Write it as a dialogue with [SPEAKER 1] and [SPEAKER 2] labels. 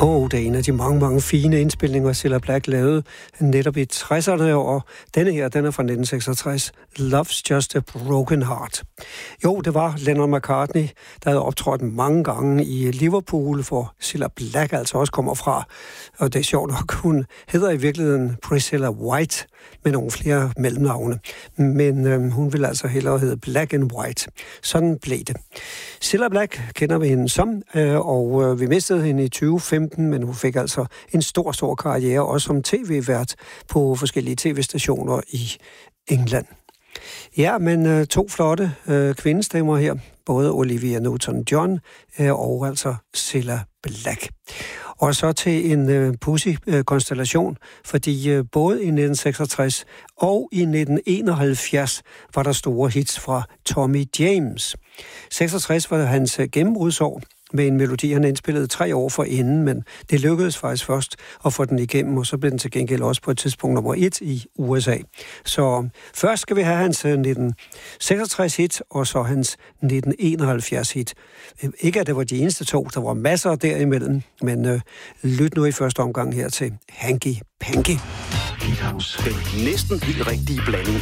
[SPEAKER 1] Det er en af de mange, mange fine indspilninger, Cilla Black lavede netop i 60'erne, og denne her, den er fra 1966, Love's Just a Broken Heart. Jo, det var Lennon McCartney, der havde optrådt mange gange i Liverpool, hvor Cilla Black altså også kommer fra. Og det er sjovt nok, hun hedder i virkeligheden Priscilla White, med nogle flere mellemnavne. Men hun vil altså hellere hedde Black and White. Sådan blev det. Cilla Black kender vi hende som, og vi mistede hende i 2015, men hun fik altså en stor karriere, også som tv-vært på forskellige tv-stationer i England. Ja, men to flotte kvindestemmer her, både Olivia Newton-John og altså Cilla Black. Og så til en pudsig konstellation, fordi både i 1966 og i 1971 var der store hits fra Tommy James. 66 var hans gennembrudsår med en melodi, han indspillede 3 år forinden, men det lykkedes faktisk først at få den igennem, og så blev den til gengæld også på et tidspunkt nummer 1 i USA. Så først skal vi have hans 1966 hit, og så hans 1971 hit. Ikke at det var de eneste to, der var masser derimellem, men lyt nu i første omgang her til Hanky Panky.
[SPEAKER 2] Den næsten helt rigtige blanding